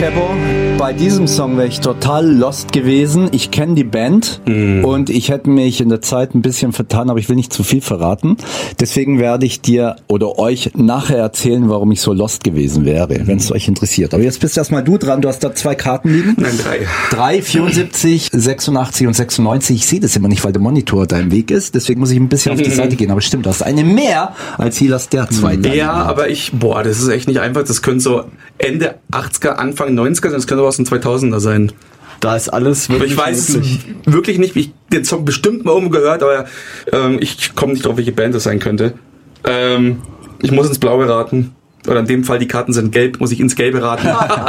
Kebo, bei diesem Song wäre ich total lost gewesen. Ich kenne die Band und ich hätte mich in der Zeit ein bisschen vertan, aber ich will nicht zu viel verraten. Deswegen werde ich dir oder euch nachher erzählen, warum ich so lost gewesen wäre, wenn es euch interessiert. Aber jetzt bist erstmal du dran. Du hast da 2 Karten liegen. Nein, 3. 74, 86 und 96. Ich sehe das immer nicht, weil der Monitor da im Weg ist. Deswegen muss ich ein bisschen auf die Seite gehen. Aber stimmt, du hast eine mehr als Silas der 2. Ja, aber das ist echt nicht einfach. Das könnte so Ende 80er, Anfang 90er sein. Das könnte aber aus den 2000er sein. Da ist alles wirklich ich weiß wirklich nicht, wie ich den Song bestimmt mal gehört, aber ich komme nicht drauf, welche Band das sein könnte. Ich muss ins Blaue raten. Oder in dem Fall, die Karten sind gelb, muss ich ins Gelbe raten.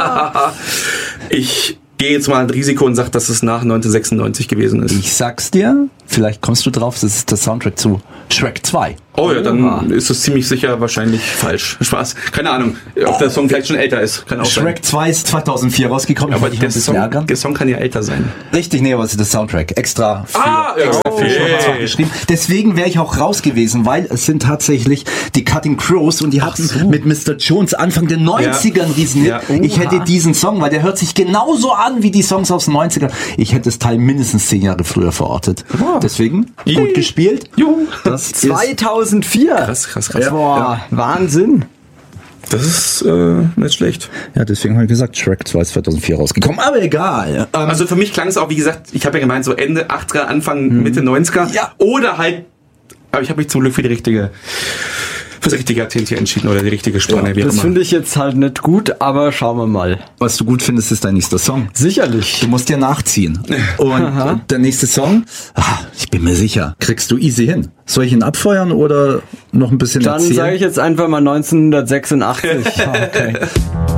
Ich gehe jetzt mal ein Risiko und sage, dass es nach 1996 gewesen ist. Ich sag's dir, vielleicht kommst du drauf, das ist der Soundtrack zu Shrek 2. Oh ja, dann ist es ziemlich sicher wahrscheinlich falsch. Spaß. Keine Ahnung, ob der Song vielleicht schon älter ist. Kann auch Shrek 2 ist 2004 rausgekommen. Aber der Song kann ja älter sein. Richtig, nee, aber es ist der Soundtrack. Extra für geschrieben. Deswegen wäre ich auch raus gewesen, weil es sind tatsächlich die Cutting Crows und die hatten mit Mr. Jones Anfang der 90er einen Riesenhit. Ja. Ich hätte diesen Song, weil der hört sich genauso an wie die Songs aus den 90ern. Ich hätte das Teil mindestens 10 Jahre früher verortet. Deswegen, gut gespielt. Das 2004. Krass. Boah, Wahnsinn. Das ist nicht schlecht. Ja, deswegen habe ich gesagt, Shrek 2 ist 2004 rausgekommen. Aber egal. Also für mich klang es auch, wie gesagt, ich habe ja gemeint, so Ende 80er, Anfang, Mitte 90er. Ja. Oder halt, aber ich habe mich zum Glück für das richtige Jahrzehnt hier entschieden oder die richtige Spanne. Ja, das finde ich jetzt halt nicht gut, aber schauen wir mal. Was du gut findest, ist dein nächster Song. Sicherlich. Du musst ja nachziehen. Und der nächste Song, ich bin mir sicher, kriegst du easy hin. Soll ich ihn abfeuern oder noch ein bisschen erzählen? Dann sage ich jetzt einfach mal 1986. Okay.